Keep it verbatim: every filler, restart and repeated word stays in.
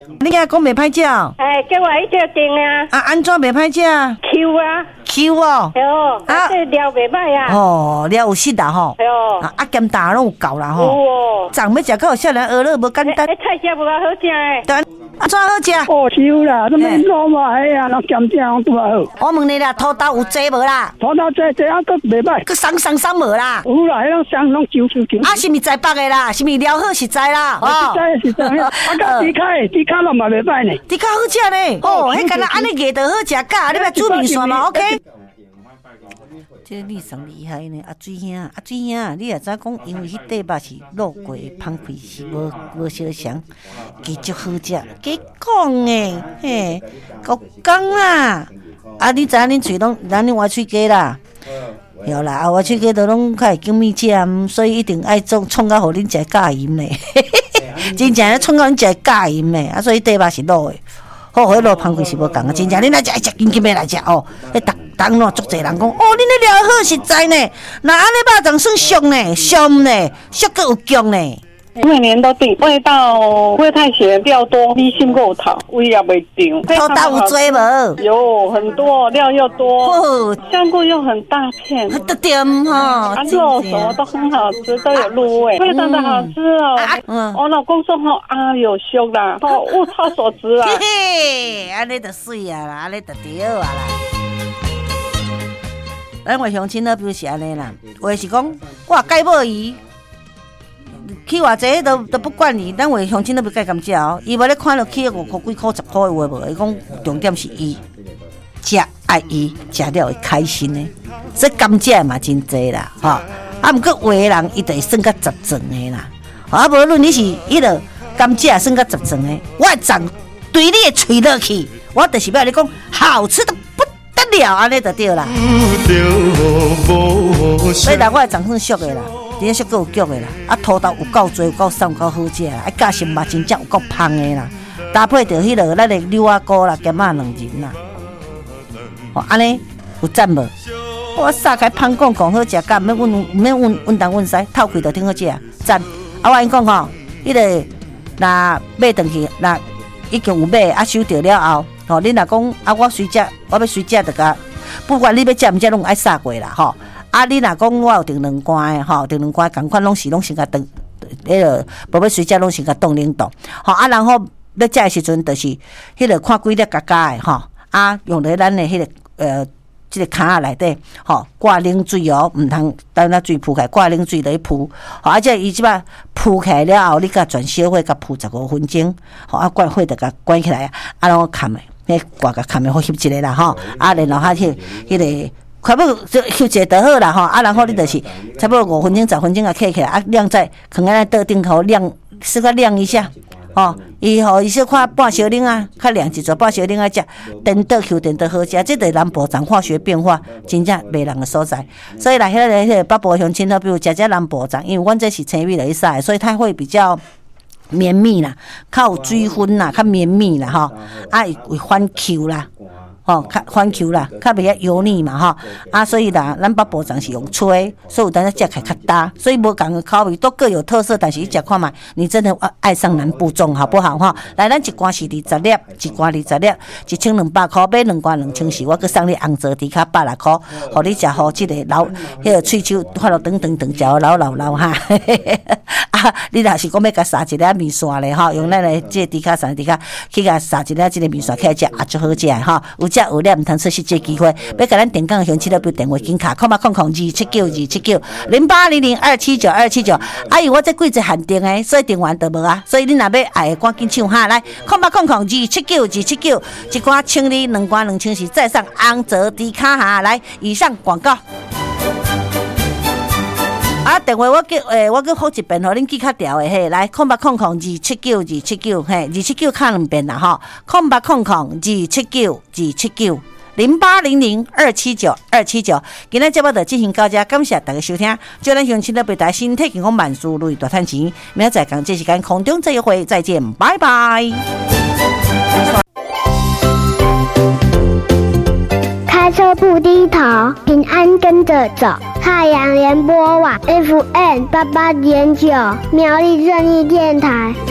你今讲袂歹食哦？ 哎，叫我一条订啊。 啊，安怎袂歹食 ？Q 啊 ，Q 哦。 哦，啊，这料袂歹啊。 哦，料有实啦吼。 哦。 啊，啊咸淡拢有够啦吼。 有哦。 长要食到少年鹅肉无简单。 哎，菜色无好食诶。 对，啊，怎好食？ 哦，Q 啦，什么糯米哎呀，那咸正拢拄好。 我问你啦，土豆有济无啦？ 土豆济济啊，佫袂歹。 佫松松松无啦？ 有啦，迄种松拢揪揪揪。 啊，是毋是台北的啦？是毋是料好实在啦？ 哦，实在实在。啊，甲猪脚，猪脚拢嘛袂歹呢。 猪脚好食呢。哦，迄干那安尼热就好食噶，你要煮面线嘛 ？OK。这你上厉害呢，阿水兄，阿水兄，你也知讲，因为迄块肉是卤过芳开，是无无烧香，其实好食。假讲诶，嘿，够讲啦。啊，你知影恁喙拢，咱恁歪喙鸡啦。有啦，啊，我喙鸡都拢较会经米食，所以一定爱做创甲互恁食假盐咧。真正咧创甲恁食假盐咧，啊，所以块肉是卤诶。好，迄落芳开是无共啊，真正恁来食，食紧紧诶来食哦。迄逐当喏，足侪人讲，哦，恁咧料好实在呢，那安尼肉粽算俗呢，香呢，俗个有姜呢。 每年都订，味道不会太咸，料多，米心够炒，味也袂丢。 土豆有做无？ 有很多，料又多，哦，香菇又很大片， 很得点哈。 啊，肉什么都很好吃，都有入味，非常的好吃哦。嗯，我老公说吼啊，有凶啦，哦，物超所值啊。 嘿嘿，安尼就水啊啦，安尼就对啊啦。咱话乡亲那比如是安尼啦，话是讲我介无伊。去偌济都都不管你，咱话乡亲都不该咁食哦。伊无咧看到起五块几块十块的话无，伊讲重点是伊食爱伊食了会开心的，这甘蔗嘛真济啦，吼、哦。啊，毋过有的人伊就会算甲十层的啦，啊，无论你是迄个甘蔗算甲十层的，我长对你的喙落去，我就是要你讲好吃的不得了，安尼就对啦。所以啦，我会长算俗的啦。啲俗够有脚的啦，啊土豆有够多，有够瘦，有够好食啦，啊加心嘛真正有够芳的啦，搭配着迄落咱的柳仔糕啦、咸仔两仁啦，哦安尼有赞无？我撒开芳讲讲好食，甲毋免阮毋免阮阮东阮西，透开就挺好食，赞！啊我因讲吼，迄个若买转去，若已经有买啊收着了后，吼恁若讲啊我随食，我要随食就甲，不管你要食毋食，拢爱撒过啦吼。啊，你若讲我有订两罐的吼，订两罐共款拢是拢先甲冻，迄个无要随食拢先甲冻冷冻，吼啊，然后要食的时阵，就是迄个看几粒加加的吼，啊，用咧咱的迄个呃，即个壳仔内底，吼，挂冷水哦，毋通等咱水浮起来，挂冷水落去浮，吼，啊，即伊即摆浮起来了后，你甲转小火甲浮十五分钟，吼，啊，关火就甲关起来啊，啊，然后冚诶，迄挂甲冚诶，好翕一个啦吼，啊，然后迄迄个。快要就翕一个就好啦吼，啊，然后你就是差不多五分钟、十分钟啊，起起来啊，晾在放在倒顶头晾，稍微晾一下，吼，伊吼伊小看半小冷啊，较凉一撮半小冷啊，食颠倒翕颠倒好食，这个南部长化学变化真正袂人的所在，所以来迄个迄个北部乡亲，比如食食南部长，因为阮这是青米来晒，所以它会比较绵密啦，较有水分啦，较绵密啦吼，啊会反 Q 啦。吼，较反 Q 啦，较袂遐油腻嘛吼，啊，所以啦，咱北部长是用吹，所以有当时食起来较搭，所以无共个口味都各有特色，但是你食看嘛，你真的爱上南部粽好不好哈？来，咱一罐是二十粒，一罐二十粒，一千两百块，买两罐两千四，我佮送你红枣猪脚百六块，互你食好即个老，迄个喙手发落长长长，食老老老哈。啊，你若是讲要甲撒一粒面线咧吼，用咱的即个猪脚撒猪脚去甲撒一粒即个面线起来食，也足好食的吼。有食有粒，毋通错失这机会。要甲咱电讲乡亲了，比电话紧卡，空八空空二七九二七九零八零零二七九二七九。啊，因为我这季节限定的，所以电话都无啊。所以你若要爱，赶紧抢哈来，空八空空二七九二七九，一罐千里，两罐两千四，再上红泽迪卡哈来。以上广告。啊，电话我叫诶，我叫复一遍，互恁记较条诶嘿。来，空八空空二七九二七九嘿，二七九卡两遍啦吼。空八空空二七九二七九零八零零二七九二七九。今仔节目就进行到这，感谢大家收听。祝咱乡亲的北台身体健康，万事如意，大赚钱。明仔载讲这时间空中再会，再见，拜拜。 开车不低头，平安跟着走。太阳联播网 F M 八八点九，苗栗正义电台。